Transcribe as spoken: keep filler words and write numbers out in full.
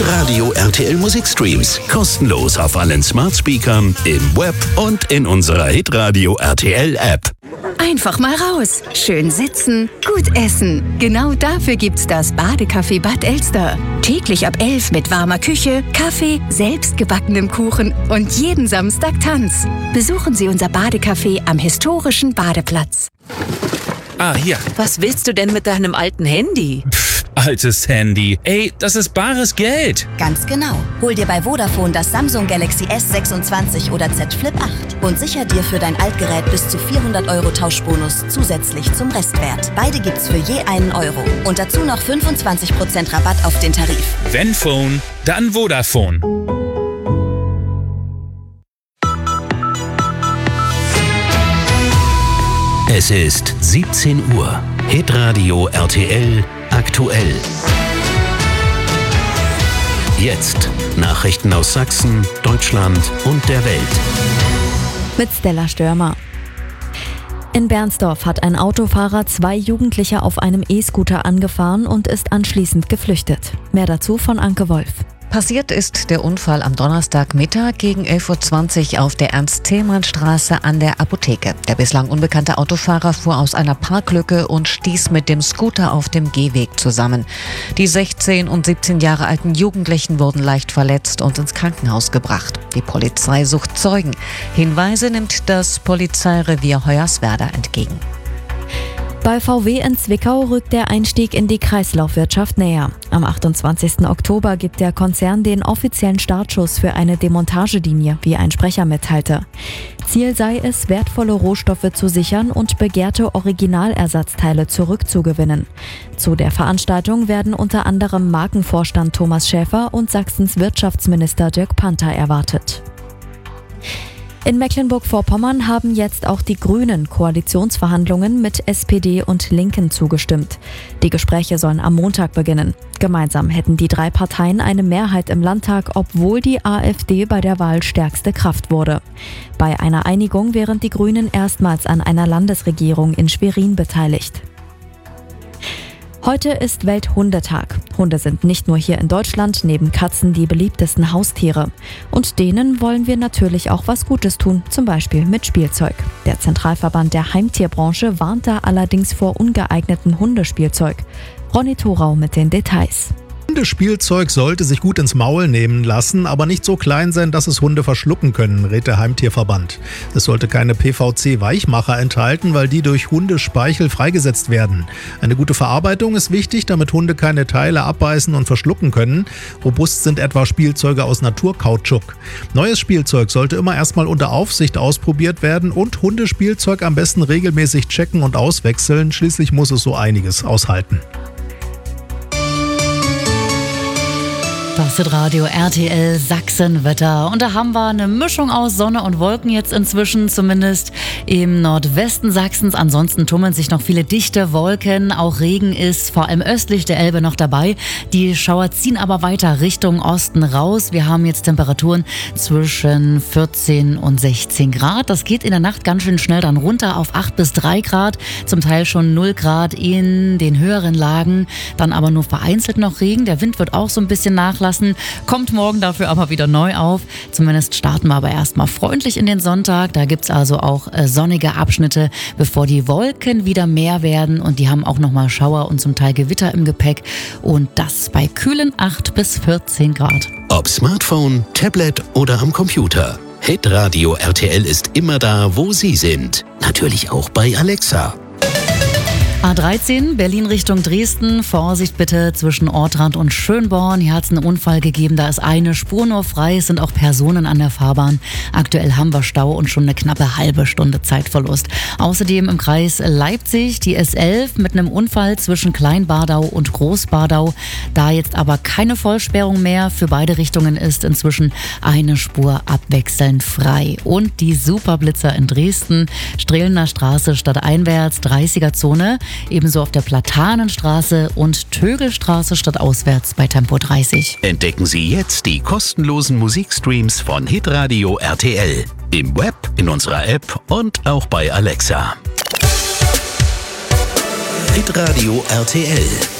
Hitradio R T L Musikstreams. Kostenlos auf allen Smart Speakern, im Web und in unserer Hitradio R T L App. Einfach mal raus. Schön sitzen, gut essen. Genau dafür gibt's das Badecafé Bad Elster. Täglich ab elf mit warmer Küche, Kaffee, selbstgebackenem Kuchen und jeden Samstag Tanz. Besuchen Sie unser Badecafé am historischen Badeplatz. Ah, hier. Was willst du denn mit deinem alten Handy? Pff, altes Handy. Ey, das ist bares Geld. Ganz genau. Hol dir bei Vodafone das Samsung Galaxy S sechsundzwanzig oder Z Flip acht und sicher dir für dein Altgerät bis zu vierhundert Euro Tauschbonus zusätzlich zum Restwert. Beide gibt's für je einen Euro. Und dazu noch fünfundzwanzig Prozent Rabatt auf den Tarif. Wenn Phone, dann Vodafone. Es ist siebzehn Uhr. Hitradio R T L aktuell. Jetzt Nachrichten aus Sachsen, Deutschland und der Welt. Mit Stella Störmer. In Bernsdorf hat ein Autofahrer zwei Jugendliche auf einem E-Scooter angefahren und ist anschließend geflüchtet. Mehr dazu von Anke Wolf. Passiert ist der Unfall am Donnerstagmittag gegen elf Uhr zwanzig auf der Ernst-Thälmann-Straße an der Apotheke. Der bislang unbekannte Autofahrer fuhr aus einer Parklücke und stieß mit dem Scooter auf dem Gehweg zusammen. Die sechzehn und siebzehn Jahre alten Jugendlichen wurden leicht verletzt und ins Krankenhaus gebracht. Die Polizei sucht Zeugen. Hinweise nimmt das Polizeirevier Hoyerswerda entgegen. Bei V W in Zwickau rückt der Einstieg in die Kreislaufwirtschaft näher. Am achtundzwanzigsten Oktober gibt der Konzern den offiziellen Startschuss für eine Demontagelinie, wie ein Sprecher mitteilte. Ziel sei es, wertvolle Rohstoffe zu sichern und begehrte Originalersatzteile zurückzugewinnen. Zu der Veranstaltung werden unter anderem Markenvorstand Thomas Schäfer und Sachsens Wirtschaftsminister Dirk Panther erwartet. In Mecklenburg-Vorpommern haben jetzt auch die Grünen Koalitionsverhandlungen mit S P D und Linken zugestimmt. Die Gespräche sollen am Montag beginnen. Gemeinsam hätten die drei Parteien eine Mehrheit im Landtag, obwohl die AfD bei der Wahl stärkste Kraft wurde. Bei einer Einigung wären die Grünen erstmals an einer Landesregierung in Schwerin beteiligt. Heute ist Welthundetag. Hunde sind nicht nur hier in Deutschland neben Katzen die beliebtesten Haustiere. Und denen wollen wir natürlich auch was Gutes tun, zum Beispiel mit Spielzeug. Der Zentralverband der Heimtierbranche warnt da allerdings vor ungeeignetem Hundespielzeug. Ronny Thorau mit den Details. Hundespielzeug sollte sich gut ins Maul nehmen lassen, aber nicht so klein sein, dass es Hunde verschlucken können, rät der Heimtierverband. Es sollte keine P V C-Weichmacher enthalten, weil die durch Hundespeichel freigesetzt werden. Eine gute Verarbeitung ist wichtig, damit Hunde keine Teile abbeißen und verschlucken können. Robust sind etwa Spielzeuge aus Naturkautschuk. Neues Spielzeug sollte immer erstmal unter Aufsicht ausprobiert werden und Hundespielzeug am besten regelmäßig checken und auswechseln. Schließlich muss es so einiges aushalten. Das ist Radio R T L Sachsenwetter. Und da haben wir eine Mischung aus Sonne und Wolken jetzt inzwischen, zumindest im Nordwesten Sachsens. Ansonsten tummeln sich noch viele dichte Wolken. Auch Regen ist vor allem östlich der Elbe noch dabei. Die Schauer ziehen aber weiter Richtung Osten raus. Wir haben jetzt Temperaturen zwischen vierzehn und sechzehn Grad. Das geht in der Nacht ganz schön schnell dann runter auf acht bis drei Grad. Zum Teil schon null Grad in den höheren Lagen. Dann aber nur vereinzelt noch Regen. Der Wind wird auch so ein bisschen nachlassen. Kommt morgen dafür aber wieder neu auf. Zumindest starten wir aber erstmal freundlich in den Sonntag. Da gibt es also auch äh, sonnige Abschnitte, bevor die Wolken wieder mehr werden. Und die haben auch nochmal Schauer und zum Teil Gewitter im Gepäck. Und das bei kühlen acht bis vierzehn Grad. Ob Smartphone, Tablet oder am Computer. Hitradio R T L ist immer da, wo Sie sind. Natürlich auch bei Alexa. A dreizehn, Berlin Richtung Dresden. Vorsicht bitte zwischen Ortrand und Schönborn. Hier hat es einen Unfall gegeben, da ist eine Spur nur frei. Es sind auch Personen an der Fahrbahn. Aktuell haben wir Stau und schon eine knappe halbe Stunde Zeitverlust. Außerdem im Kreis Leipzig die S elf mit einem Unfall zwischen Kleinbadau und Großbadau. Da jetzt aber keine Vollsperrung mehr. Für beide Richtungen ist inzwischen eine Spur abwechselnd frei. Und die Superblitzer in Dresden. Strehlener Straße stadteinwärts, dreißiger Zone. Ebenso auf der Platanenstraße und Tögelstraße stadtauswärts bei Tempo dreißig. Entdecken Sie jetzt die kostenlosen Musikstreams von Hitradio R T L. Im Web, in unserer App und auch bei Alexa. Hitradio R T L.